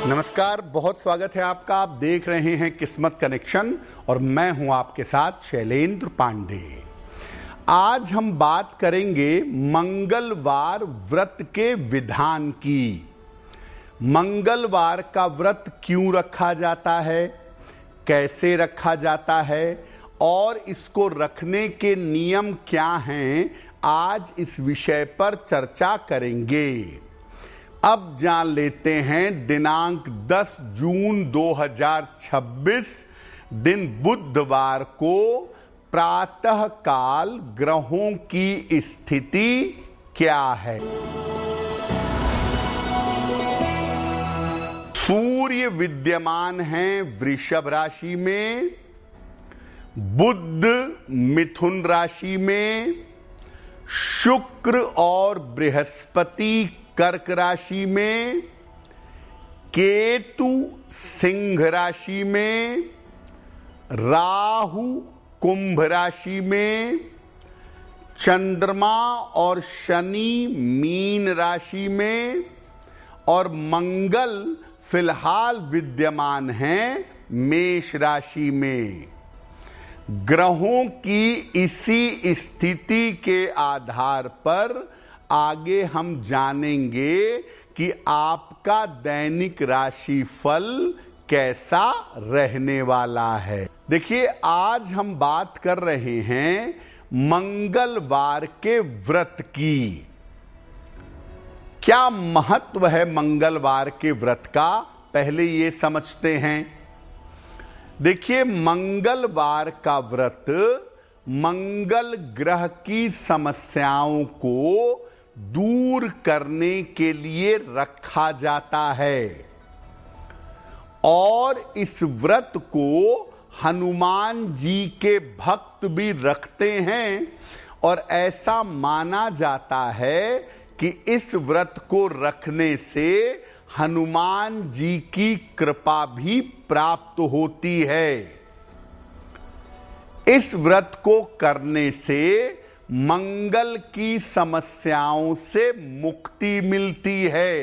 नमस्कार, बहुत स्वागत है आपका। आप देख रहे हैं किस्मत कनेक्शन और मैं हूं आपके साथ शैलेंद्र पांडे। आज हम बात करेंगे मंगलवार व्रत के विधान की। मंगलवार का व्रत क्यों रखा जाता है, कैसे रखा जाता है और इसको रखने के नियम क्या हैं, आज इस विषय पर चर्चा करेंगे। अब जान लेते हैं दिनांक 10 जून 2026 दिन बुधवार को प्रातः काल ग्रहों की स्थिति क्या है। सूर्य विद्यमान हैं वृषभ राशि में, बुध मिथुन राशि में, शुक्र और बृहस्पति कर्क राशि में, केतु सिंह राशि में, राहु कुंभ राशि में, चंद्रमा और शनि मीन राशि में और मंगल फिलहाल विद्यमान हैं मेष राशि में। ग्रहों की इसी स्थिति के आधार पर आगे हम जानेंगे कि आपका दैनिक राशि फल कैसा रहने वाला है। देखिए, आज हम बात कर रहे हैं मंगलवार के व्रत की। क्या महत्व है मंगलवार के व्रत का, पहले ये समझते हैं। देखिए, मंगलवार का व्रत मंगल ग्रह की समस्याओं को दूर करने के लिए रखा जाता है और इस व्रत को हनुमान जी के भक्त भी रखते हैं और ऐसा माना जाता है कि इस व्रत को रखने से हनुमान जी की कृपा भी प्राप्त होती है। इस व्रत को करने से मंगल की समस्याओं से मुक्ति मिलती है।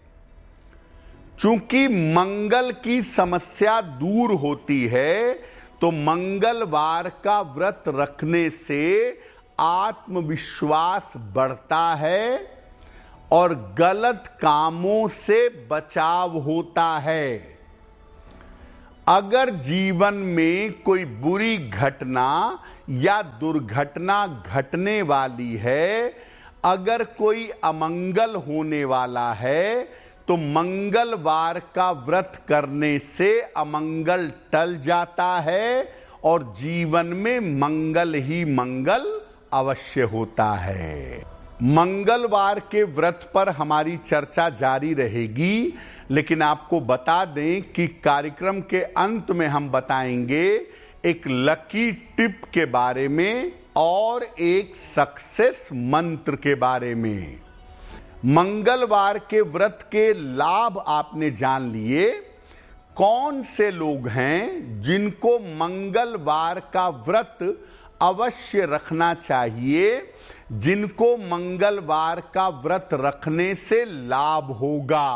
चूंकि मंगल की समस्या दूर होती है तो मंगलवार का व्रत रखने से आत्मविश्वास बढ़ता है और गलत कामों से बचाव होता है। अगर जीवन में कोई बुरी घटना या दुर्घटना घटने वाली है, अगर कोई अमंगल होने वाला है, तो मंगलवार का व्रत करने से अमंगल टल जाता है और जीवन में मंगल ही मंगल अवश्य होता है। मंगलवार के व्रत पर हमारी चर्चा जारी रहेगी, लेकिन आपको बता दें कि कार्यक्रम के अंत में हम बताएंगे एक लकी टिप के बारे में और एक सक्सेस मंत्र के बारे में। मंगलवार के व्रत के लाभ आपने जान लिए। कौन से लोग हैं जिनको मंगलवार का व्रत अवश्य रखना चाहिए, जिनको मंगलवार का व्रत रखने से लाभ होगा?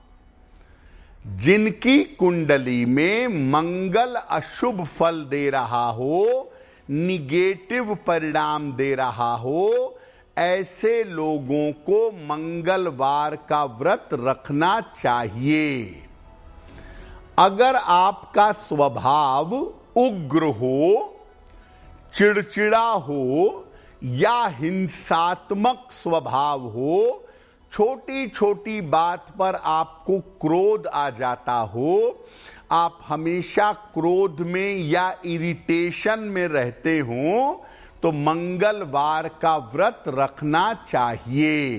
जिनकी कुंडली में मंगल अशुभ फल दे रहा हो, निगेटिव परिणाम दे रहा हो, ऐसे लोगों को मंगलवार का व्रत रखना चाहिए। अगर आपका स्वभाव उग्र हो, चिड़चिड़ा हो या हिंसात्मक स्वभाव हो, छोटी छोटी बात पर आपको क्रोध आ जाता हो, आप हमेशा क्रोध में या इरिटेशन में रहते हो, तो मंगलवार का व्रत रखना चाहिए।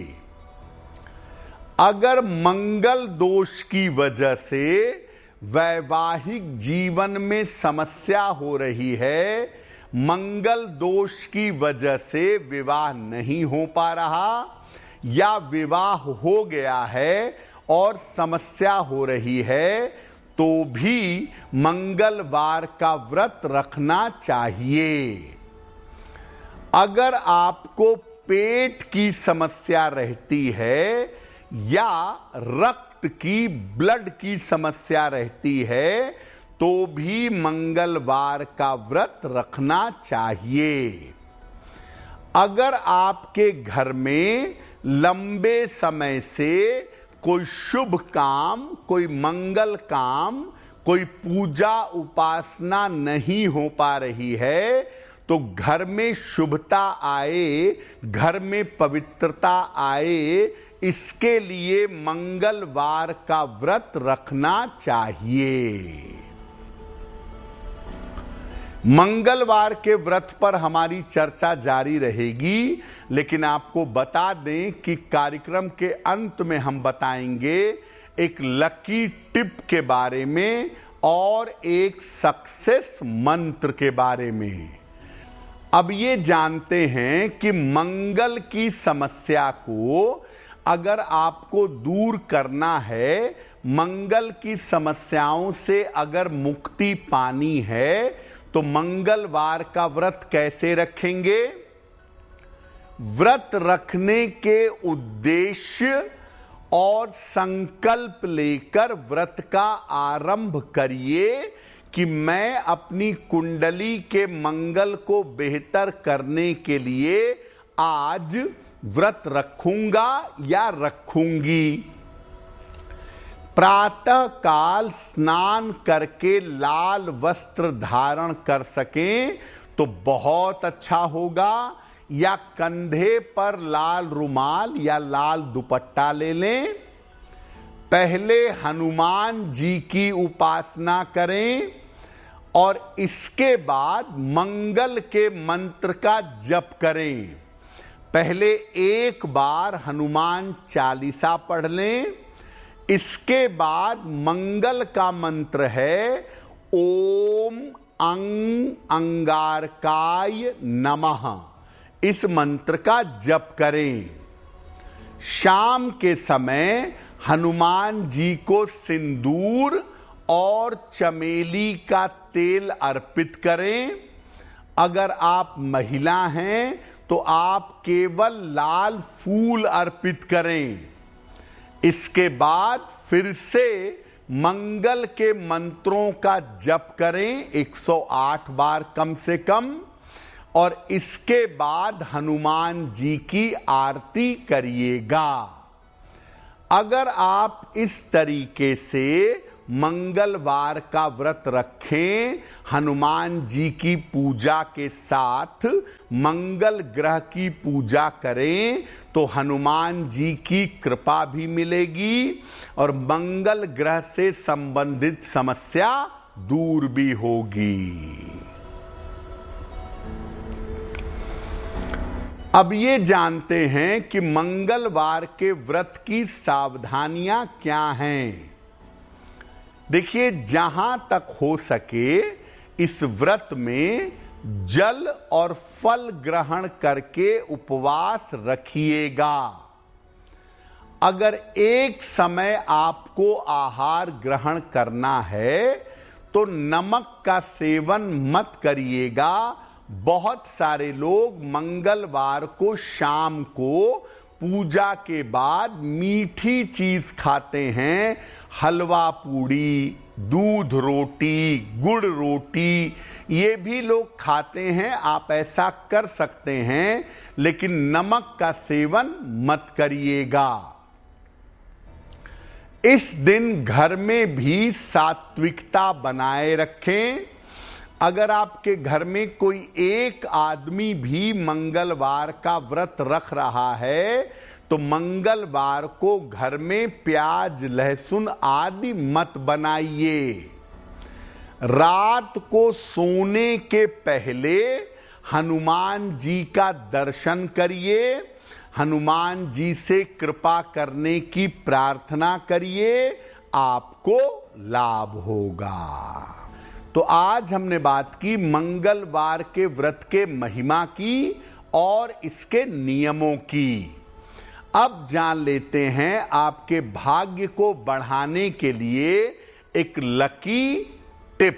अगर मंगल दोष की वजह से वैवाहिक जीवन में समस्या हो रही है, मंगल दोष की वजह से विवाह नहीं हो पा रहा या विवाह हो गया है और समस्या हो रही है, तो भी मंगलवार का व्रत रखना चाहिए। अगर आपको पेट की समस्या रहती है या रक्त रक्त की, ब्लड की समस्या रहती है तो भी मंगलवार का व्रत रखना चाहिए। अगर आपके घर में लंबे समय से कोई शुभ काम, कोई मंगल काम, कोई पूजा उपासना नहीं हो पा रही है, तो घर में शुभता आए, घर में पवित्रता आए, इसके लिए मंगलवार का व्रत रखना चाहिए। मंगलवार के व्रत पर हमारी चर्चा जारी रहेगी, लेकिन आपको बता दें कि कार्यक्रम के अंत में हम बताएंगे एक लकी टिप के बारे में और एक सक्सेस मंत्र के बारे में। अब ये जानते हैं कि मंगल की समस्या को अगर आपको दूर करना है, मंगल की समस्याओं से अगर मुक्ति पानी है, तो मंगलवार का व्रत कैसे रखेंगे? व्रत रखने के उद्देश्य और संकल्प लेकर व्रत का आरंभ करिए कि मैं अपनी कुंडली के मंगल को बेहतर करने के लिए आज व्रत रखूंगा या रखूंगी। प्रातः काल स्नान करके लाल वस्त्र धारण कर सकें तो बहुत अच्छा होगा, या कंधे पर लाल रुमाल या लाल दुपट्टा ले लें। पहले हनुमान जी की उपासना करें और इसके बाद मंगल के मंत्र का जप करें। पहले एक बार हनुमान चालीसा पढ़ लें, इसके बाद मंगल का मंत्र है ओम अंगारकाय नमः। इस मंत्र का जप करें। शाम के समय हनुमान जी को सिंदूर और चमेली का तेल अर्पित करें। अगर आप महिला हैं तो आप केवल लाल फूल अर्पित करें। इसके बाद फिर से मंगल के मंत्रों का जप करें 108 बार कम से कम, और इसके बाद हनुमान जी की आरती करिएगा। अगर आप इस तरीके से मंगलवार का व्रत रखें, हनुमान जी की पूजा के साथ मंगल ग्रह की पूजा करें, तो हनुमान जी की कृपा भी मिलेगी और मंगल ग्रह से संबंधित समस्या दूर भी होगी। अब ये जानते हैं कि मंगलवार के व्रत की सावधानियां क्या हैं। देखिए, जहां तक हो सके इस व्रत में जल और फल ग्रहण करके उपवास रखिएगा। अगर एक समय आपको आहार ग्रहण करना है तो नमक का सेवन मत करिएगा। बहुत सारे लोग मंगलवार को शाम को पूजा के बाद मीठी चीज खाते हैं। हलवा पूड़ी, दूध रोटी, गुड़ रोटी, ये भी लोग खाते हैं। आप ऐसा कर सकते हैं, लेकिन नमक का सेवन मत करिएगा। इस दिन घर में भी सात्विकता बनाए रखें। अगर आपके घर में कोई एक आदमी भी मंगलवार का व्रत रख रहा है तो मंगलवार को घर में प्याज, लहसुन आदि मत बनाइए। रात को सोने के पहले हनुमान जी का दर्शन करिए, हनुमान जी से कृपा करने की प्रार्थना करिए, आपको लाभ होगा। तो आज हमने बात की मंगलवार के व्रत के महिमा की और इसके नियमों की। अब जान लेते हैं आपके भाग्य को बढ़ाने के लिए एक लकी टिप।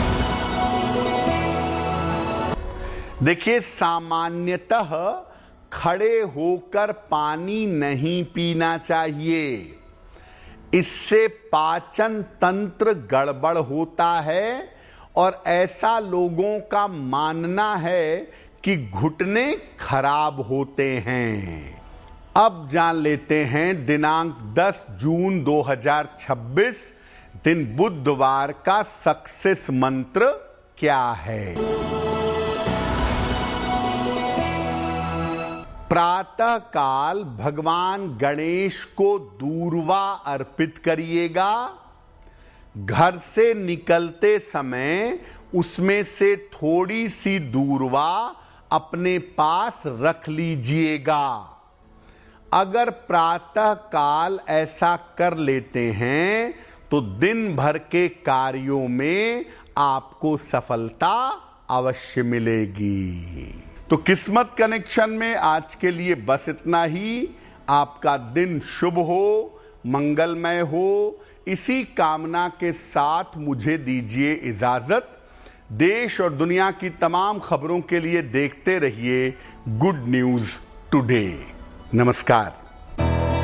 देखिए, सामान्यतः खड़े होकर पानी नहीं पीना चाहिए। इससे पाचन तंत्र गड़बड़ होता है और ऐसा लोगों का मानना है कि घुटने खराब होते हैं। अब जान लेते हैं दिनांक 10 जून 2026 दिन बुधवार का सक्सेस मंत्र क्या है। प्रातः काल भगवान गणेश को दूर्वा अर्पित करिएगा। घर से निकलते समय उसमें से थोड़ी सी दूर्वा अपने पास रख लीजिएगा। अगर प्रातः काल ऐसा कर लेते हैं तो दिन भर के कार्यों में आपको सफलता अवश्य मिलेगी। तो किस्मत कनेक्शन में आज के लिए बस इतना ही। आपका दिन शुभ हो, मंगलमय हो, इसी कामना के साथ मुझे दीजिए इजाजत। देश और दुनिया की तमाम खबरों के लिए देखते रहिए गुड न्यूज टुडे। नमस्कार।